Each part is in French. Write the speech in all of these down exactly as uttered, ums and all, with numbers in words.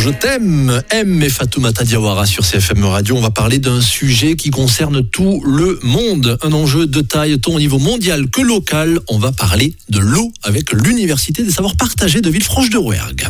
Je t'aime, M et Fatoumata Diawara sur C F M Radio. On va parler d'un sujet qui concerne tout le monde. Un enjeu de taille tant au niveau mondial que local. On va parler de l'eau avec l'Université des savoirs partagés de Villefranche-de-Rouergue.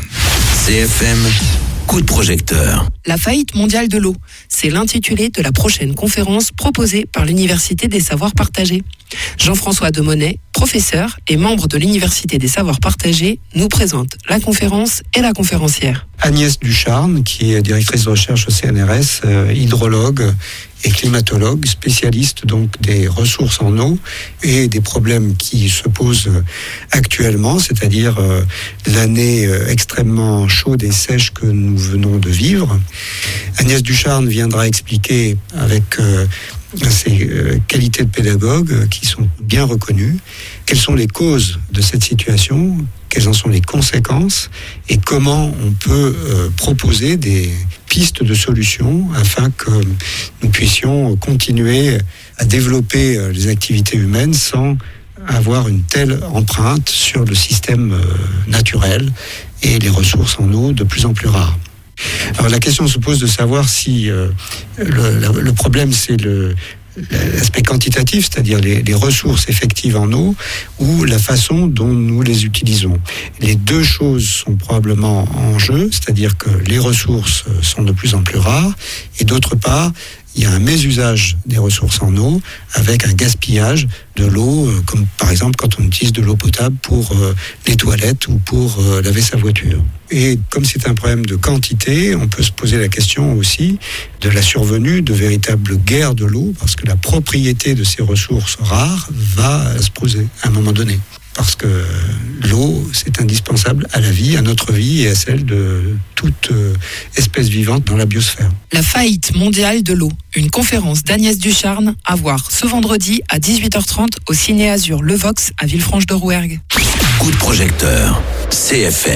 C F M, coup de projecteur. La faillite mondiale de l'eau, c'est l'intitulé de la prochaine conférence proposée par l'Université des savoirs partagés. Jean-François Demonnet, professeur et membre de l'Université des savoirs partagés, nous présente la conférence et la conférencière. Agnès Ducharne, qui est directrice de recherche au C N R S, euh, hydrologue et climatologue, spécialiste donc des ressources en eau et des problèmes qui se posent actuellement, c'est-à-dire euh, l'année euh, extrêmement chaude et sèche que nous venons de vivre. Agnès Ducharne viendra expliquer avec euh, ses euh, qualités de pédagogue euh, qui sont bien reconnues, quelles sont les causes de cette situation, quelles en sont les conséquences et comment on peut euh, proposer des pistes de solutions afin que nous puissions continuer à développer euh, les activités humaines sans avoir une telle empreinte sur le système euh, naturel et les ressources en eau de plus en plus rares. Alors la question se pose de savoir si euh, le, le, le problème c'est le l'aspect quantitatif, c'est-à-dire les, les ressources effectives en eau, ou la façon dont nous les utilisons. Les deux choses sont probablement en jeu, c'est-à-dire que les ressources sont de plus en plus rares, et d'autre part, il y a un mésusage des ressources en eau avec un gaspillage de l'eau, comme par exemple quand on utilise de l'eau potable pour euh, les toilettes ou pour euh, laver sa voiture. Et comme c'est un problème de quantité, on peut se poser la question aussi de la survenue de véritables guerres de l'eau, parce que la propriété de ces ressources rares va se poser à un moment donné. Parce que l'eau, c'est indispensable à la vie, à notre vie et à celle de toute espèce vivante dans la biosphère. La faillite mondiale de l'eau, une conférence d'Agnès Ducharne à voir ce vendredi à dix-huit heures trente au Ciné Azur Le Vox à Villefranche-de-Rouergue. Coup de projecteur, C F M.